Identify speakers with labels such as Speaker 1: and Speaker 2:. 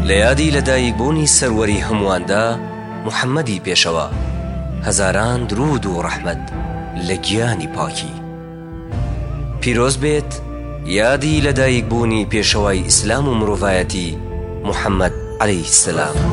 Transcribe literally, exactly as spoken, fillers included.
Speaker 1: لە یادی لەدایکبوونی سەروەری هەموواندا محەممەدی پێشەوە، هەزاران درود و ڕەحمەت لە گیانی پاکی. پیرۆز بێت یادی لەدایکبوونی پێشەوای ئیسلام و مرۆڤایەتی محەممەد عەلەیهی سەلام.